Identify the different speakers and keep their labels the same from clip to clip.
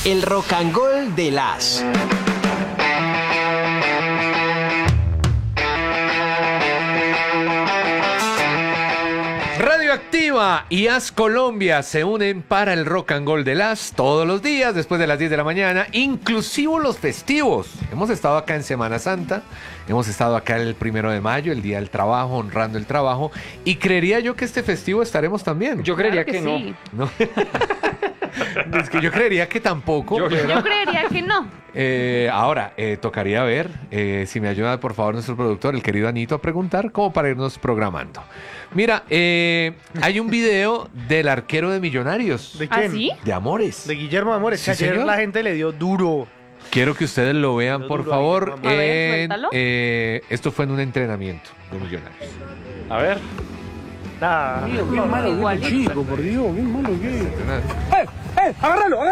Speaker 1: El Rock and Roll de las.
Speaker 2: Radioactiva y AS Colombia se unen para el Rock and Roll de las todos los días después de las 10 de la mañana, inclusive los festivos. Hemos estado acá en Semana Santa, hemos estado acá el 1 de mayo, el Día del Trabajo, honrando el trabajo, y creería yo que este festivo estaremos también.
Speaker 3: Yo creería que
Speaker 4: sí.
Speaker 2: ¿No? Es que yo creería que tampoco.
Speaker 4: Yo creería que no.
Speaker 2: Ahora, tocaría ver, si me ayuda por favor nuestro productor, el querido Anito, a preguntar cómo para irnos programando. Mira, hay un video del arquero de Millonarios.
Speaker 5: ¿De quién?
Speaker 4: ¿Ah, sí?
Speaker 2: De Amores.
Speaker 5: De Guillermo Amores.
Speaker 2: Sí,
Speaker 5: Que ayer
Speaker 2: señor.
Speaker 5: la gente le dio duro.
Speaker 2: Quiero que ustedes lo vean,
Speaker 5: Lo
Speaker 2: por
Speaker 5: duro,
Speaker 2: favor.
Speaker 4: A ver, suéltalo.
Speaker 2: Esto fue en un entrenamiento de Millonarios.
Speaker 3: A ver.
Speaker 5: Nah.
Speaker 4: Bien malo, igualito.
Speaker 6: por Dios, bien malo que.
Speaker 5: ¡Agárralo!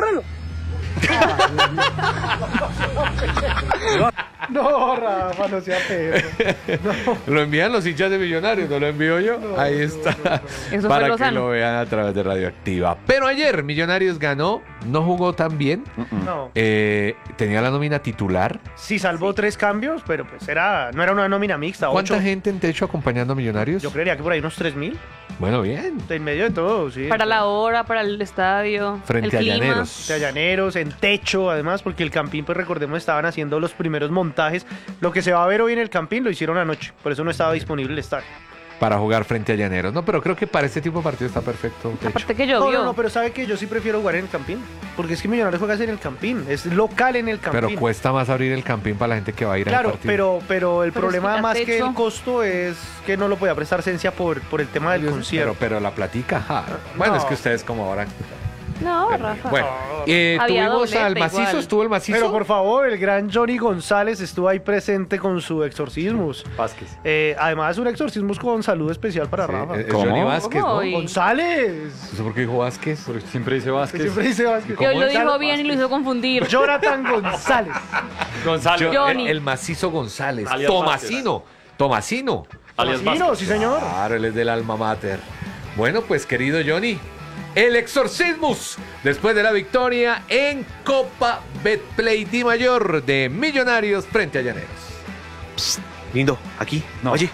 Speaker 5: No, Rafa, no sea perro.
Speaker 2: Lo envían los hinchas de Millonarios, no lo envío yo. Ahí está.
Speaker 4: Eso fue
Speaker 2: Para que
Speaker 4: Lozano.
Speaker 2: lo vean a través de Radioactiva. Pero ayer Millonarios ganó, no jugó tan bien.
Speaker 5: No.
Speaker 2: Tenía la nómina titular.
Speaker 5: Sí, salvó 3 cambios, pero pues no era una nómina mixta.
Speaker 2: ¿Cuánta
Speaker 5: 8.
Speaker 2: gente en techo acompañando a Millonarios?
Speaker 5: Yo creería que por ahí unos 3.000.
Speaker 2: Bueno, bien.
Speaker 5: En medio de todo, sí.
Speaker 4: Para la hora, para el estadio,
Speaker 2: Frente
Speaker 4: el
Speaker 2: a
Speaker 4: clima.
Speaker 2: Llaneros.
Speaker 5: De Llaneros, en techo, además, porque el Campín, pues recordemos, estaban haciendo los primeros montajes. Lo que se va a ver hoy en el Campín lo hicieron anoche, por eso no estaba disponible el estadio.
Speaker 2: Para jugar frente a Llaneros. No, pero creo que para este tipo de partido está perfecto. Techo.
Speaker 4: Aparte que
Speaker 5: No,
Speaker 4: llovió.
Speaker 5: no, pero sabe que yo sí prefiero jugar en el Campín, porque es que Millonarios juega en el Campín, es local en el Campín.
Speaker 2: Pero cuesta más abrir el campín para la gente que va a ir al
Speaker 5: Claro,
Speaker 2: partido.
Speaker 5: pero el
Speaker 4: Pero
Speaker 5: problema
Speaker 4: es que
Speaker 5: más que
Speaker 4: techo.
Speaker 5: el costo es que no lo podía prestar Cencia por el tema del concierto.
Speaker 2: Pero la platica, ja. Bueno,
Speaker 5: No.
Speaker 2: es que ustedes como ahora.
Speaker 4: No, Rafa.
Speaker 2: Bueno,
Speaker 4: Había
Speaker 2: tuvimos
Speaker 4: doblete
Speaker 2: al macizo,
Speaker 4: igual.
Speaker 2: estuvo el macizo.
Speaker 5: Pero por favor, el gran Johnny González estuvo ahí presente con su exorcismos.
Speaker 3: Vázquez.
Speaker 5: Además, un exorcismo con salud especial para Rafa.
Speaker 2: Es
Speaker 3: ¿Cómo?
Speaker 2: Johnny Vázquez,
Speaker 4: ¿Cómo?
Speaker 2: ¿no?
Speaker 4: Y-
Speaker 5: ¡González!
Speaker 2: No sé por qué dijo Vázquez.
Speaker 3: Porque siempre dice Vázquez.
Speaker 5: Siempre dice Vázquez.
Speaker 4: Y hoy lo
Speaker 5: Ya
Speaker 4: dijo bien y lo hizo confundir.
Speaker 5: Jonathan González.
Speaker 3: Gonzalo.
Speaker 4: Johnny.
Speaker 2: El macizo González.
Speaker 3: Alias
Speaker 2: Tomasino. Tomasino.
Speaker 3: Alias
Speaker 5: Mino,
Speaker 3: Vázquez.
Speaker 5: sí señor.
Speaker 2: Claro, él es del alma mater. Bueno, pues querido Johnny, el exorcismus después de la victoria en Copa Betplay Di Mayor de Millonarios frente a Llaneros.
Speaker 6: Lindo, aquí.
Speaker 3: No.
Speaker 6: Oye.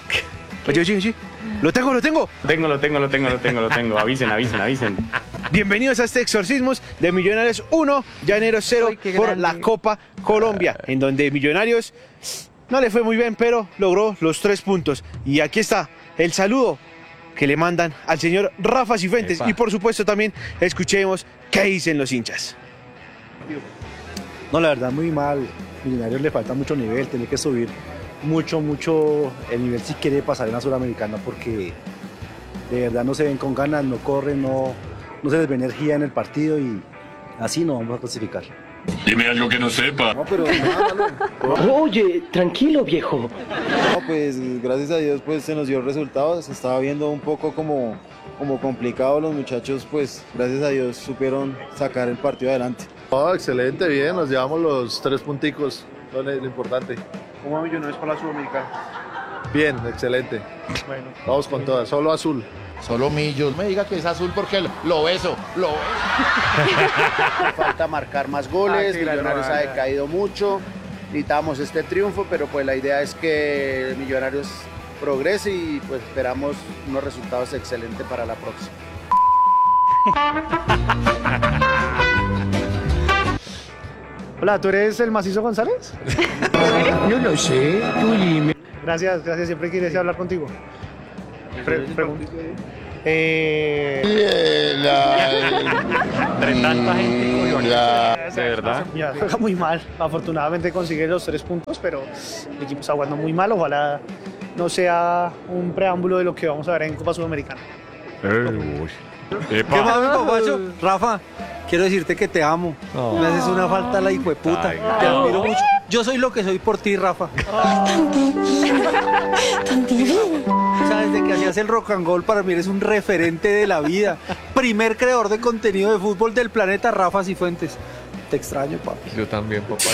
Speaker 6: Lo tengo.
Speaker 3: Lo tengo. Avisen.
Speaker 6: Bienvenidos a este exorcismos de Millonarios 1, Llaneros 0
Speaker 4: Ay, qué
Speaker 6: por
Speaker 4: grande.
Speaker 6: la Copa Colombia, en donde Millonarios no le fue muy bien, pero logró los 3 puntos. Y aquí está el saludo que le mandan al señor Rafa Cifuentes.
Speaker 2: Epa.
Speaker 6: Y por supuesto también escuchemos qué dicen los hinchas.
Speaker 7: No, la verdad, muy mal. Millonarios le falta mucho nivel, tiene que subir mucho el nivel si quiere pasar en la Suramericana, porque de verdad no se ven con ganas, no corren, no se les ve energía en el partido y así no vamos a clasificar.
Speaker 8: Dime algo que no sepa.
Speaker 7: No, pero nada,
Speaker 9: Oye, tranquilo, viejo.
Speaker 10: No, pues gracias a Dios pues se nos dio resultados, se estaba viendo un poco como complicado, los muchachos pues gracias a Dios supieron sacar el partido adelante.
Speaker 11: Oh, excelente, bien, nos llevamos los 3 punticos, lo importante.
Speaker 7: ¿cómo va Millonarios para la Suramericana?
Speaker 11: Bien, excelente.
Speaker 5: Bueno.
Speaker 11: Vamos con todas, solo azul.
Speaker 8: Solo Millos. Me diga que es azul porque lo beso.
Speaker 12: Falta marcar más
Speaker 5: Ah,
Speaker 12: goles,
Speaker 5: qué gran
Speaker 12: Millonarios ha
Speaker 5: novela.
Speaker 12: decaído mucho, necesitamos este triunfo, pero pues la idea es que Millonarios progrese y pues esperamos unos resultados excelentes para la próxima.
Speaker 5: Hola, ¿tú eres el macizo González?
Speaker 9: No lo sé, tú dime.
Speaker 5: Gracias, siempre quise hablar contigo. Pregunta.
Speaker 3: Entre tanta gente, cojones. De verdad.
Speaker 5: Ya, juega muy mal. Afortunadamente consigue los 3 puntos, pero el equipo está jugando muy mal. Ojalá no sea un preámbulo de lo que vamos a ver en Copa Sudamericana.
Speaker 6: ¿Qué más, mi papacho? Rafa, quiero decirte que te amo. Me haces una falta la hijueputa. Te admiro mucho. Yo soy lo que soy por ti, Rafa. O sea, desde que hacías el rock and roll, para mí eres un referente de la vida. Primer creador de contenido de fútbol del planeta, Rafa Cifuentes. Te extraño, papi.
Speaker 2: Yo también, papá.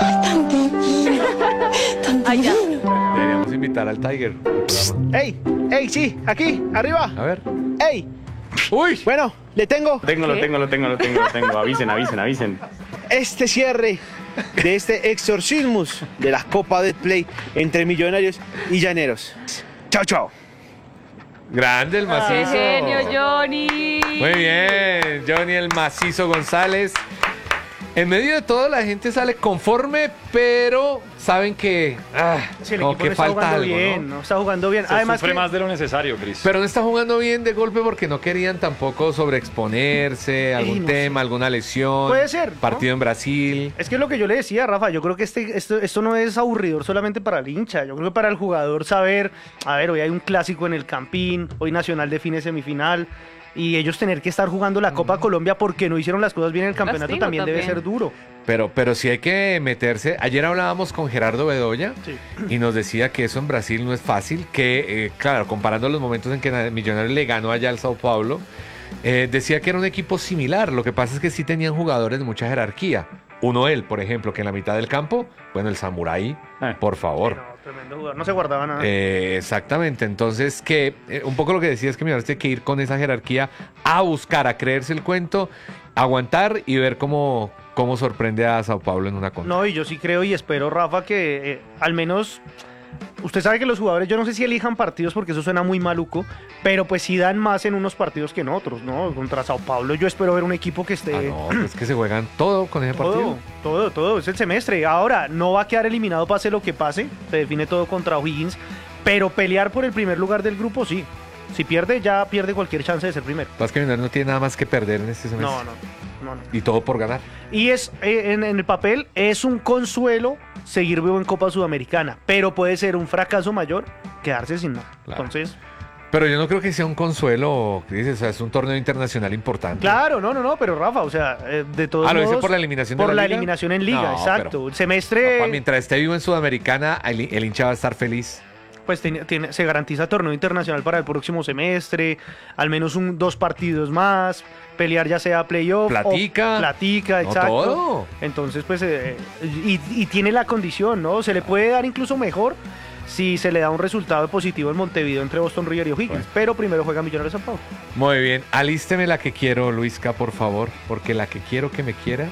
Speaker 4: Ay, ya.
Speaker 2: Deberíamos invitar al Tiger.
Speaker 5: ¡Ey! ¡Ey, sí! ¡Aquí! ¡Arriba!
Speaker 2: A ver.
Speaker 5: ¡Ey!
Speaker 2: Uy.
Speaker 6: Bueno, le tengo.
Speaker 3: Lo tengo. Avisen.
Speaker 6: Este cierre de este exorcismus de la Copa de Play entre Millonarios y Llaneros. Chao, chao.
Speaker 2: Grande el macizo.
Speaker 4: ¡Qué genio, Johnny!
Speaker 2: Muy bien, Johnny el macizo González. En medio de todo la gente sale conforme, pero saben que
Speaker 5: Sí, el
Speaker 2: como
Speaker 5: equipo
Speaker 2: que
Speaker 5: no está
Speaker 2: falta
Speaker 5: jugando
Speaker 2: algo,
Speaker 5: bien,
Speaker 2: ¿no?
Speaker 5: no está jugando bien. Además
Speaker 3: sufre
Speaker 5: que
Speaker 3: más de lo necesario, Cris.
Speaker 2: Pero no está jugando bien de golpe porque no querían tampoco sobreexponerse, algún
Speaker 5: no
Speaker 2: tema, alguna lesión.
Speaker 5: Puede ser, ¿no?
Speaker 2: Partido en Brasil.
Speaker 5: es que es lo que yo le decía, Rafa, yo creo que esto no es aburridor solamente para el hincha, yo creo que para el jugador saber, a ver, hoy hay un clásico en el Campín, hoy Nacional define semifinal, y ellos tener que estar jugando la Copa Colombia porque no hicieron las cosas bien en el campeonato
Speaker 4: Castigo
Speaker 5: también debe
Speaker 4: también.
Speaker 5: ser duro.
Speaker 2: Pero sí hay que meterse. Ayer hablábamos con Gerardo Bedoya
Speaker 5: Sí.
Speaker 2: y nos decía que eso en Brasil no es fácil, que claro, comparando los momentos en que Millonarios le ganó allá al Sao Paulo, decía que era un equipo similar. Lo que pasa es que sí tenían jugadores de mucha jerarquía. Uno él, por ejemplo, que en la mitad del campo, bueno, el Samurái, por favor.
Speaker 5: Sí, no, tremendo jugador, no se guardaba nada.
Speaker 2: Exactamente, entonces que un poco lo que decía es que Millonarios tiene que ir con esa jerarquía a buscar, a creerse el cuento, aguantar y ver cómo sorprende a Sao Paulo en una contra.
Speaker 5: No, y yo sí creo y espero, Rafa, que al menos... Usted sabe que los jugadores, yo no sé si elijan partidos porque eso suena muy maluco, pero pues sí dan más en unos partidos que en otros, ¿no? Contra Sao Paulo yo espero ver un equipo que esté...
Speaker 2: No, es que se juegan todo con ese partido.
Speaker 5: Todo, es el semestre. Ahora, no va a quedar eliminado pase lo que pase, se define todo contra O'Higgins, pero pelear por el primer lugar del grupo sí. Si pierde, ya pierde cualquier chance de ser primero.
Speaker 2: Más que Millonarios no tiene nada más que perder en este semestre.
Speaker 5: No.
Speaker 2: Y todo por ganar.
Speaker 5: Y es en el papel es un consuelo seguir vivo en Copa Sudamericana, pero puede ser un fracaso mayor quedarse sin nada.
Speaker 2: Claro.
Speaker 5: Entonces,
Speaker 2: Pero yo no creo que sea un consuelo, dices, o sea, es un torneo internacional importante.
Speaker 5: claro, no, pero Rafa, o sea, de todos
Speaker 2: ¿Lo
Speaker 5: modos...
Speaker 2: dice por la eliminación de
Speaker 5: por
Speaker 2: la
Speaker 5: la
Speaker 2: liga?
Speaker 5: eliminación en liga,
Speaker 2: No,
Speaker 5: exacto.
Speaker 2: pero-
Speaker 5: El semestre...
Speaker 2: Papá, mientras esté vivo en Sudamericana, el hincha va a estar feliz.
Speaker 5: Pues se garantiza torneo internacional para el próximo semestre, al menos 2 partidos más, pelear ya sea playoff
Speaker 2: Platica.
Speaker 5: o platica,
Speaker 2: No,
Speaker 5: exacto.
Speaker 2: todo.
Speaker 5: Entonces, pues, y tiene la condición, ¿no? Se le puede dar incluso mejor si se le da un resultado positivo en Montevideo entre Boston River y O'Higgins, pero primero juega Millonarios San Paulo.
Speaker 2: Muy bien, alísteme la que quiero, Luisca, por favor, porque la que quiero que me quiera,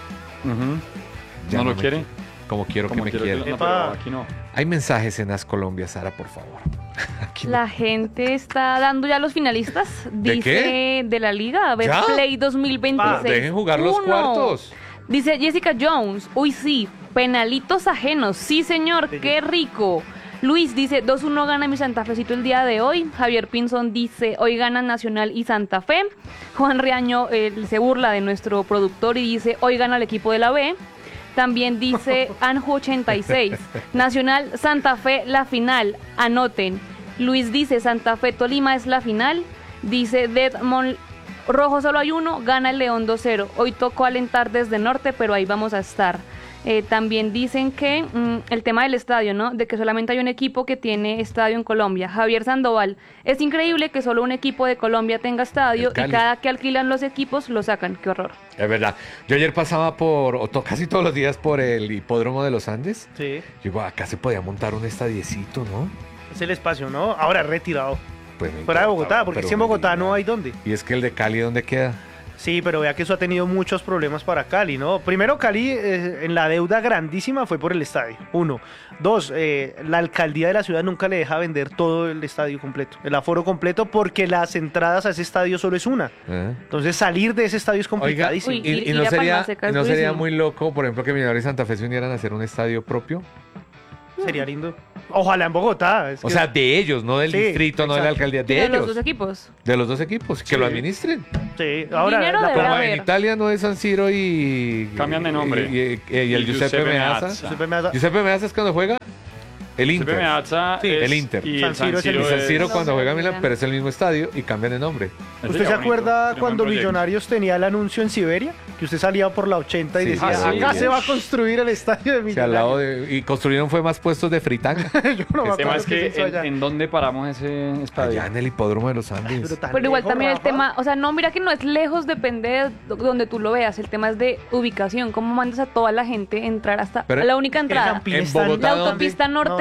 Speaker 2: ya
Speaker 3: ¿No lo
Speaker 2: me
Speaker 3: quiere?
Speaker 2: Como quiero que me quiera.
Speaker 3: No, pero aquí no.
Speaker 2: Hay mensajes en As Colombia, Sara, por favor. Aquí no.
Speaker 4: La gente está dando ya los finalistas.
Speaker 2: ¿De
Speaker 4: Dice
Speaker 2: qué?
Speaker 4: de la Liga
Speaker 2: ¿Ya?
Speaker 4: Betplay 2026.
Speaker 2: Dejen jugar los cuartos.
Speaker 4: Dice Jessica Jones. Uy, sí. Penalitos ajenos. Sí, señor. Qué rico. Luis dice 2-1 gana mi Santa Fecito el día de hoy. Javier Pinzón dice hoy gana Nacional y Santa Fe. Juan Riaño se burla de nuestro productor y dice hoy gana el equipo de la B. También dice Anju86, Nacional Santa Fe la final, anoten. Luis dice Santa Fe Tolima es la final. Dice Deadmon Rojo solo hay uno, gana el León 2-0. Hoy tocó alentar desde norte, pero ahí vamos a estar. También dicen que el tema del estadio, ¿no? De que solamente hay un equipo que tiene estadio en Colombia. Javier Sandoval, es increíble que solo un equipo de Colombia tenga estadio y cada que alquilan los equipos lo sacan. Qué horror.
Speaker 2: Es verdad. Yo ayer pasaba casi todos los días por el hipódromo de los Andes.
Speaker 5: Sí.
Speaker 2: Digo, acá se podía montar un estadiecito, ¿no?
Speaker 5: Es el espacio, ¿no? Ahora retirado.
Speaker 2: Pues
Speaker 5: Fuera de Bogotá, porque si en Bogotá no hay dónde.
Speaker 2: ¿Y es que el de Cali dónde queda?
Speaker 5: Sí, pero vea que eso ha tenido muchos problemas para Cali, ¿no? Primero, Cali en la deuda grandísima fue por el estadio, 1. 2, la alcaldía de la ciudad nunca le deja vender todo el estadio completo, el aforo completo, porque las entradas a ese estadio solo es una. Entonces salir de ese estadio es complicadísimo.
Speaker 2: Oiga, ¿y no sería muy loco, por ejemplo, que Millonarios y Santa Fe se unieran a hacer un estadio propio?
Speaker 5: Sería lindo. Ojalá en Bogotá.
Speaker 2: O sea, de ellos, no del distrito, no de la alcaldía, de
Speaker 4: De
Speaker 2: ellos.
Speaker 4: los dos equipos.
Speaker 2: De los dos equipos, que lo administren.
Speaker 5: Sí, ahora
Speaker 4: Dinero debe
Speaker 2: como
Speaker 4: haber.
Speaker 2: en Italia no es San Siro y...
Speaker 3: Cambian de nombre.
Speaker 2: Y el Giuseppe Meazza. Giuseppe Meazza es cuando juega el Inter.
Speaker 3: Giuseppe Meazza es-
Speaker 2: el Inter.
Speaker 3: y el San
Speaker 2: Y
Speaker 3: Siro
Speaker 2: San
Speaker 3: es-
Speaker 2: Siro cuando juega Milan, pero es el mismo estadio y cambian de nombre.
Speaker 5: ¿Usted se acuerda cuando Millonarios tenía el anuncio en Siberia? Que usted salía por la 80 y
Speaker 2: Sí,
Speaker 5: decía,
Speaker 2: sí,
Speaker 5: acá
Speaker 2: sí.
Speaker 5: se va a construir el estadio de
Speaker 2: O sea, al
Speaker 5: Millonarios.
Speaker 2: lado y construyeron fue más puestos de fritanga.
Speaker 5: Yo no me
Speaker 3: El tema
Speaker 5: acuerdo
Speaker 3: es
Speaker 5: qué se hizo
Speaker 3: que
Speaker 5: allá.
Speaker 3: ¿en dónde paramos ese estadio?
Speaker 2: Allá en el hipódromo de los Andes.
Speaker 4: Pero igual también el tema, o sea, no, mira que no es lejos, depende de donde tú lo veas. El tema es de ubicación, cómo mandas a toda la gente a entrar hasta
Speaker 2: Pero
Speaker 4: la única entrada.
Speaker 2: en Bogotá,
Speaker 4: la
Speaker 2: ¿dónde?
Speaker 4: autopista norte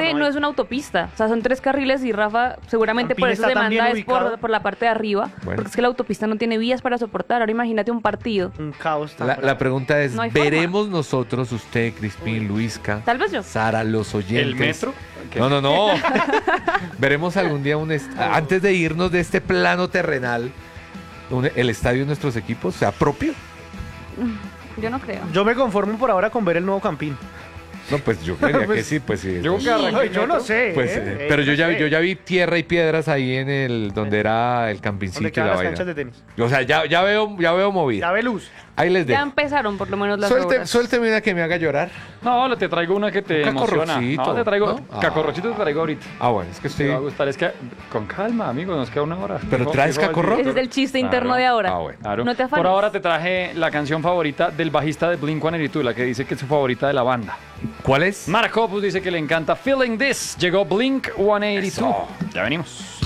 Speaker 5: no
Speaker 4: no
Speaker 5: hay.
Speaker 4: es una autopista. O sea, son 3 carriles y Rafa seguramente
Speaker 5: Campín
Speaker 4: por eso
Speaker 5: está
Speaker 4: se
Speaker 5: tan bien
Speaker 4: manda es
Speaker 5: ubicado.
Speaker 4: por la parte de arriba.
Speaker 2: Bueno.
Speaker 4: Porque es que la autopista no tiene vías para soportar. Ahora imagínate un partido.
Speaker 5: Un caos tan
Speaker 2: La
Speaker 5: bravo.
Speaker 2: pregunta es,
Speaker 4: No hay forma.
Speaker 2: ¿veremos nosotros, usted, Crispín, Luisca,
Speaker 4: Tal vez yo.
Speaker 2: Sara, los oyentes?
Speaker 3: ¿El metro? ¿Qué?
Speaker 2: No. ¿Veremos algún día antes de irnos de este plano terrenal, el estadio de nuestros equipos sea propio?
Speaker 4: Yo no creo.
Speaker 5: Yo me conformo por ahora con ver el nuevo Campín.
Speaker 2: No, pues yo creía que
Speaker 5: Pues,
Speaker 2: sí, pues sí.
Speaker 3: Yo creo que arranque el
Speaker 5: Yo no
Speaker 3: metro.
Speaker 5: sé.
Speaker 2: Pues, pero yo ya vi tierra y piedras ahí en el donde era el campincito
Speaker 5: ¿Dónde
Speaker 2: y
Speaker 5: quedan
Speaker 2: la
Speaker 5: las
Speaker 2: vaina.
Speaker 5: canchas de tenis?
Speaker 2: O sea, ya veo movida.
Speaker 5: Ya ve luz.
Speaker 2: Ahí les
Speaker 4: Ya
Speaker 2: dejo.
Speaker 4: empezaron por lo menos las obras.
Speaker 2: Suélteme una que me haga llorar.
Speaker 3: No, te traigo una que te
Speaker 2: Un
Speaker 3: emociona.
Speaker 2: cacorrocito,
Speaker 3: No, te traigo...
Speaker 2: ¿no? Ah.
Speaker 3: Cacorrochito te traigo ahorita.
Speaker 2: Ah, bueno, es que
Speaker 3: Te va a
Speaker 2: estoy...
Speaker 3: gustar. Es que... Con calma, amigo. Nos queda una hora.
Speaker 2: ¿Pero traes cacorro?
Speaker 4: Ese es el chiste interno de ahora.
Speaker 2: Ah, bueno.
Speaker 3: Claro.
Speaker 4: No te afanes.
Speaker 3: Por ahora te traje la canción favorita del bajista de Blink-182, la que dice que es su favorita de la banda.
Speaker 2: ¿Cuál es?
Speaker 3: Mark Hoppus dice que le encanta Feeling This. Llegó Blink-182.
Speaker 2: Eso.
Speaker 3: Ya venimos.